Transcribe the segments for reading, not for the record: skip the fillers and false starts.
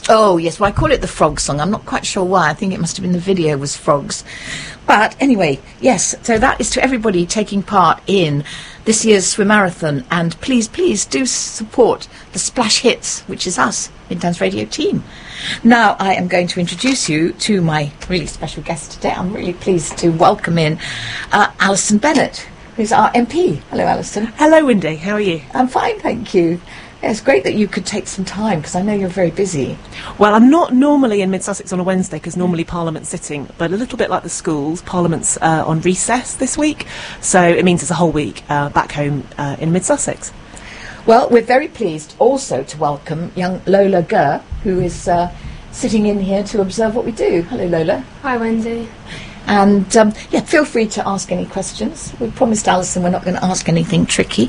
Oh, yes. Well, I call it the Frog Song. I'm not quite sure why. I think it must have been the video was frogs. But anyway, yes. So that is to everybody taking part in this year's swim marathon. And please, please do support the Splash Hits, which is us, Midlands Radio team. Now I am going to introduce you to my really special guest today. I'm really pleased to welcome in Alison Bennett, who's our MP. Hello, Alison. Hello, Wendy. How are you? I'm fine, thank you. Yeah, it's great that you could take some time, because I know you're very busy. Well, I'm not normally in Mid-Sussex on a Wednesday, because normally Parliament's sitting, but a little bit like the schools, Parliament's on recess this week, so it means it's a whole week back home in Mid-Sussex. Well, we're very pleased also to welcome young Lola Gurr, who is sitting in here to observe what we do. Hello, Lola. Hi, Wendy. And, feel free to ask any questions. We promised Alison we're not going to ask anything tricky.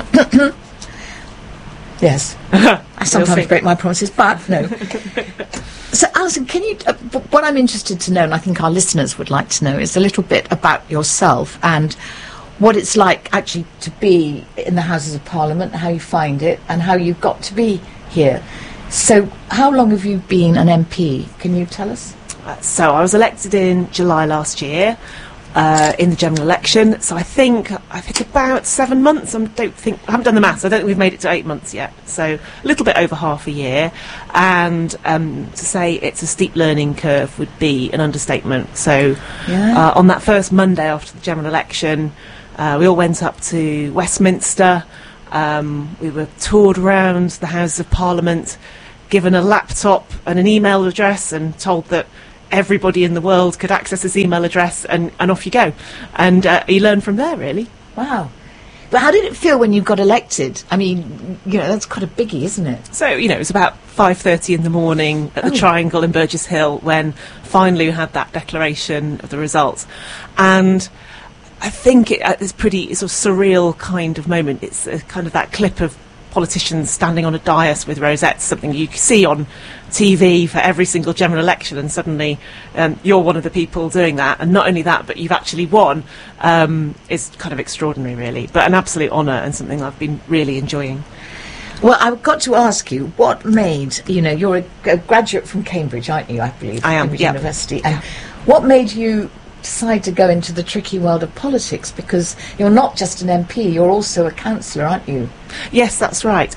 Yes. I sometimes break my promises, but no. So, Alison, can you... what I'm interested to know, and I think our listeners would like to know, is a little bit about yourself and what it's like actually to be in the Houses of Parliament, how you find it, and how you got to be here. So, how long have you been an MP? Can you tell us? So, I was elected in July last year. In the general election, so I think about 7 months. I haven't done the maths. I don't think we've made it to 8 months yet. So a little bit over half a year. And to say it's a steep learning curve would be an understatement. So on that first Monday after the general election, we all went up to Westminster. We were toured around the Houses of Parliament, given a laptop and an email address, and told that everybody in the world could access his email address, and off you go. And you learn from there, really. Wow. But how did it feel when you got elected? I mean, that's quite a biggie, isn't it? So, it was about 5:30 in the morning at the Triangle in Burgess Hill when finally we had that declaration of the results. And I think it's a sort of surreal kind of moment. It's kind of that clip of politicians standing on a dais with rosettes, something you see on TV for every single general election, and suddenly you're one of the people doing that, and not only that, but you've actually won. It's kind of extraordinary, really, but an absolute honour and something I've been really enjoying. Well, I've got to ask you, what made, you're a graduate from Cambridge, aren't you, I believe? I am, Cambridge University. And what made you decide to go into the tricky world of politics? Because you're not just an MP, you're also a councillor, aren't you? Yes, that's right.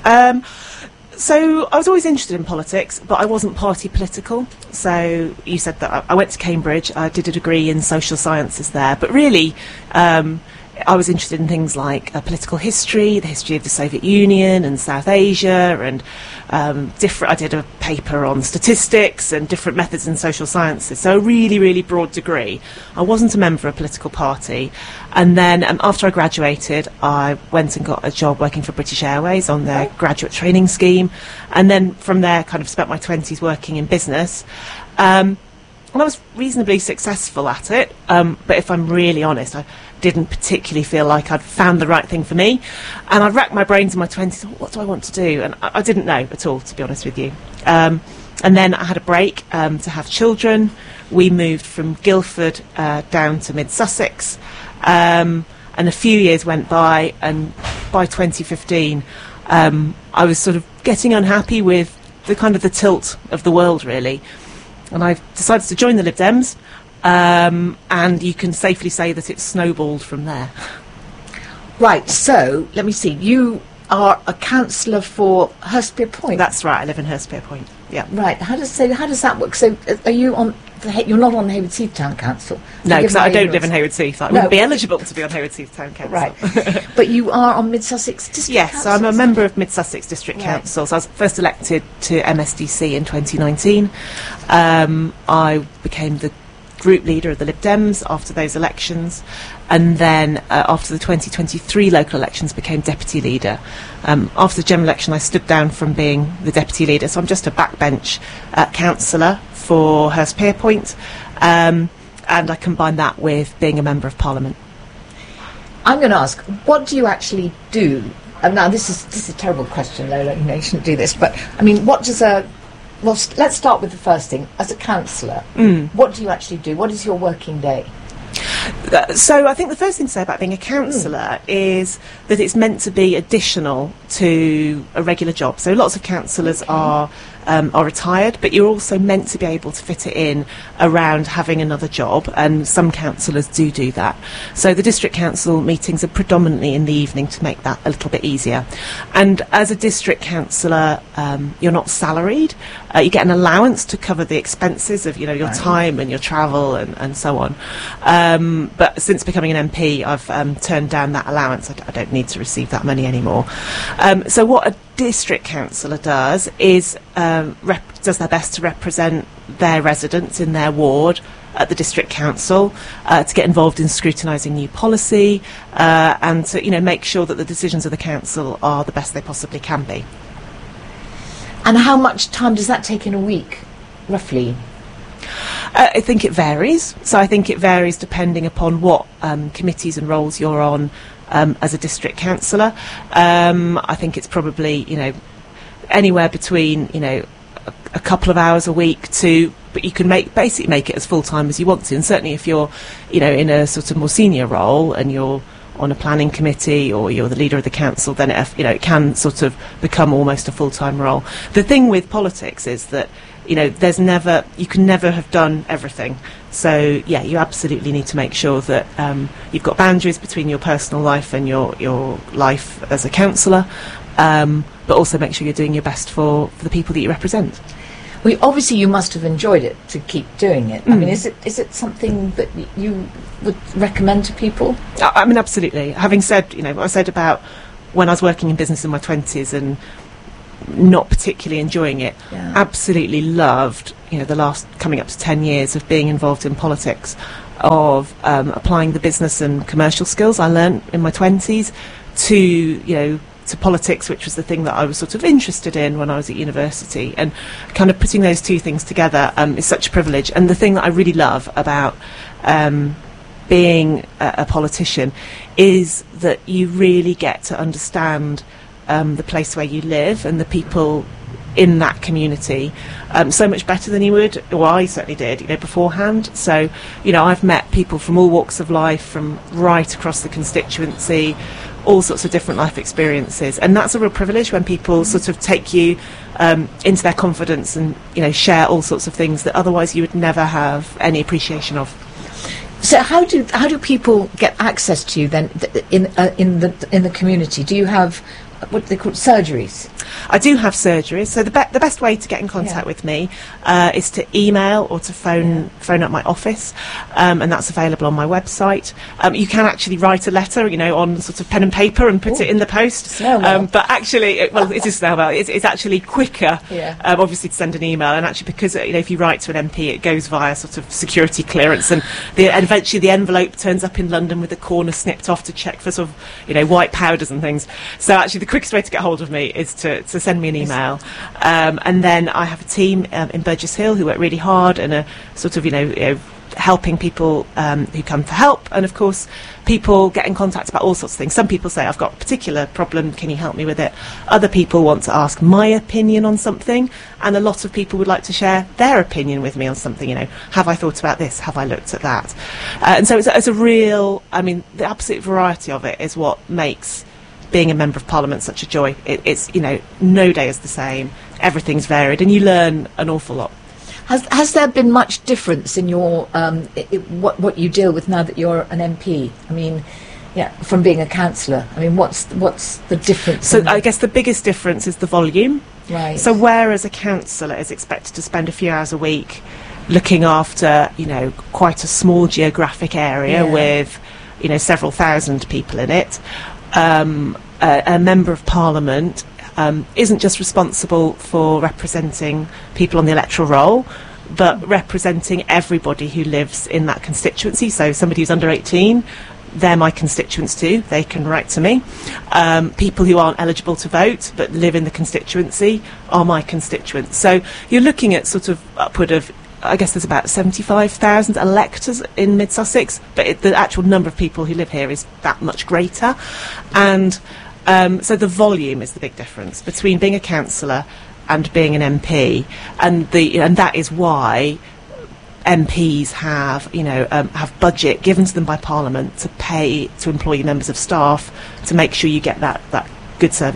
So I was always interested in politics, but I wasn't party political. So you said that I went to Cambridge, I did a degree in social sciences there, but really I was interested in things like political history, the history of the Soviet Union and South Asia, and I did a paper on statistics and different methods in social sciences, so a really, really broad degree. I wasn't a member of a political party, and then after I graduated, I went and got a job working for British Airways on their graduate training scheme, and then from there kind of spent my 20s working in business. And I was reasonably successful at it, but if I'm really honest, I didn't particularly feel like I'd found the right thing for me. And I racked my brains in my 20s, what do I want to do? And I didn't know at all, to be honest with you. And then I had a break to have children. We moved from Guildford down to Mid-Sussex. And a few years went by, and by 2015, I was sort of getting unhappy with the kind of the tilt of the world, really. And I decided to join the Lib Dems, and you can safely say that it snowballed from there. Right, so, let me see, you are a councillor for Hurstpere Point? That's right, I live in Hurstpere Point, yeah. Right, how does that work? So, are you on... You're not on the Haywards Heath Town Council? No, because I don't live in Haywards Heath. I wouldn't be eligible to be on Haywards Heath Town Council. Right. But you are on Mid-Sussex District Council? Yes, I'm a member of Mid-Sussex District Council. So I was first elected to MSDC in 2019. I became the group leader of the Lib Dems after those elections, and then after the 2023 local elections became deputy leader. After the general election I stood down from being the deputy leader, so I'm just a backbench councillor for Hurstpere Point, and I combine that with being a member of Parliament. I'm going to ask, what do you actually do? Now this is a terrible question, Lola, you shouldn't do this, but I mean, what does well, let's start with the first thing. As a councillor, what do you actually do? What is your working day? So I think the first thing to say about being a councillor is that it's meant to be additional to a regular job. So lots of councillors are are retired, but you're also meant to be able to fit it in around having another job, and some councillors do that. So the district council meetings are predominantly in the evening to make that a little bit easier. And as a district councillor, you're not salaried. You get an allowance to cover the expenses of, your time and your travel and so on. But since becoming an MP, I've turned down that allowance. I don't need to receive that money anymore. So what a district councillor does is does their best to represent their residents in their ward at the district council, to get involved in scrutinising new policy, and to make sure that the decisions of the council are the best they possibly can be. And how much time does that take in a week, roughly? I think it varies. So I think it varies depending upon what committees and roles you're on as a district councillor. I think it's probably, anywhere between, a couple of hours a week but you can basically make it as full-time as you want to. And certainly if you're, in a sort of more senior role and you're on a planning committee or you're the leader of the council, then it can sort of become almost a full-time role. The thing with politics is that you can never have done everything. So yeah, you absolutely need to make sure that you've got boundaries between your personal life and your life as a councillor, but also make sure you're doing your best for the people that you represent. Well, obviously you must have enjoyed it to keep doing it. I mean, is it something that you would recommend to people? I mean, absolutely. Having said, what I said about when I was working in business in my 20s and not particularly enjoying it, absolutely loved, the last coming up to 10 years of being involved in politics, of applying the business and commercial skills I learnt in my 20s to politics, which was the thing that I was sort of interested in when I was at university, and kind of putting those two things together is such a privilege. And the thing that I really love about being a politician is that you really get to understand the place where you live and the people in that community so much better than you would, or I certainly did, beforehand. So, I've met people from all walks of life, from right across the constituency, all sorts of different life experiences, and that's a real privilege when people sort of take you into their confidence and share all sorts of things that otherwise you would never have any appreciation of. So how do people get access to you then in the community? Do you have what they call surgeries? I do have surgeries. So the best way to get in contact with me is to email or to phone up my office, and that's available on my website. You can actually write a letter, on sort of pen and paper and put it in the post. But actually, it is snail mail. It's actually quicker, obviously, to send an email. And actually, because if you write to an MP, it goes via sort of security clearance, and eventually the envelope turns up in London with the corner snipped off to check for sort of white powders and things. So actually, the quickest way to get hold of me is to send me an email, and then I have a team in Burgess Hill who work really hard and are sort of helping people who come for help, and of course people get in contact about all sorts of things. Some people say, I've got a particular problem, can you help me with it? Other people want to ask my opinion on something, and a lot of people would like to share their opinion with me on something. Have I thought about this, have I looked at that? And so it's a real, the absolute variety of it is what makes being a member of Parliament such a joy. It's no day is the same, everything's varied, and you learn an awful lot. Has there been much difference in your what you deal with now that you're an MP? From being a councillor. What's the difference? So I guess the biggest difference is the volume. Right. So whereas a councillor is expected to spend a few hours a week looking after quite a small geographic area with several thousand people in it, a member of Parliament isn't just responsible for representing people on the electoral roll, but representing everybody who lives in that constituency. So somebody who's under 18, they're my constituents too, they can write to me. People who aren't eligible to vote but live in the constituency are my constituents. So you're looking at sort of upward of, I guess there's about 75,000 electors in Mid Sussex, but the actual number of people who live here is that much greater. And so the volume is the big difference between being a councillor and being an MP, and that is why MPs have budget given to them by Parliament to pay to employ members of staff to make sure you get that good service.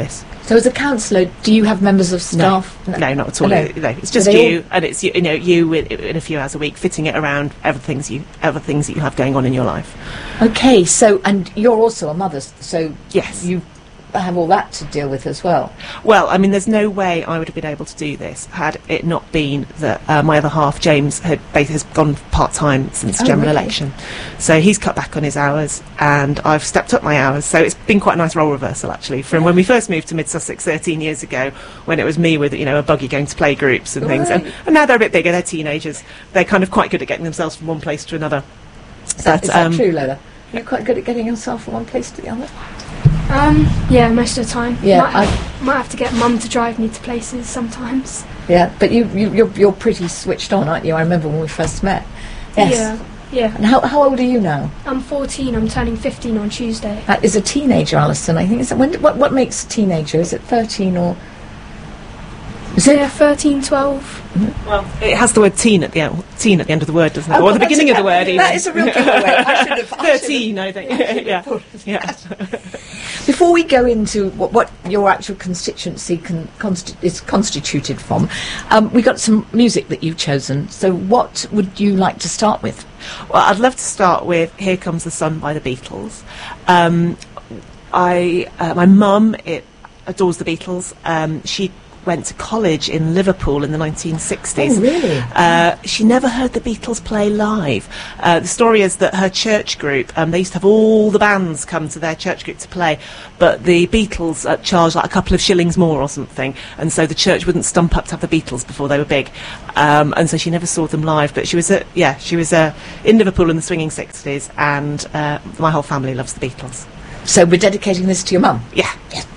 So as a counsellor, do you have members of staff? No, not at all. No. No, it's just you, and it's you in a few hours a week, fitting it around other things that you have going on in your life. Okay, so, and you're also a mother, so Yes. you have all that to deal with as well. Well, I mean, there's no way I would have been able to do this had it not been that my other half, James, has gone part-time since the general election. So he's cut back on his hours, and I've stepped up my hours. So it's been quite a nice role reversal, actually, from when we first moved to Mid-Sussex 13 years ago, when it was me with, a buggy going to play groups and things. Right. And now they're a bit bigger, they're teenagers. They're kind of quite good at getting themselves from one place to another. Is that true, Lola? You're quite good at getting yourself from one place to the other? Yeah, most of the time. Yeah, might have to get Mum to drive me to places sometimes. Yeah, but you're pretty switched on, aren't you? I remember when we first met. Yes. Yeah. And how old are you now? I'm 14. I'm turning 15 on Tuesday. That is a teenager, Alison. I think. What makes a teenager? Is it 13 or? Is it? Yeah, 13, 12. Well, it has the word teen at the end of the word, doesn't it? Or the beginning of the word, even. That is a real giveaway. I should have. 13, I think. Yeah. Before we go into what your actual constituency is constituted from, we got some music that you've chosen. So what would you like to start with? Well, I'd love to start with "Here Comes the Sun" by the Beatles. My mum adores the Beatles. She went to college in Liverpool in the 1960s. Oh, really? She never heard the Beatles play live. The story is that her church group, they used to have all the bands come to their church group to play, but the Beatles charged like a couple of shillings more or something, and so the church wouldn't stump up to have the Beatles before they were big. And so she never saw them live, but she was in Liverpool in the swinging 60s, and my whole family loves the Beatles. So we're dedicating this to your mum? Yeah.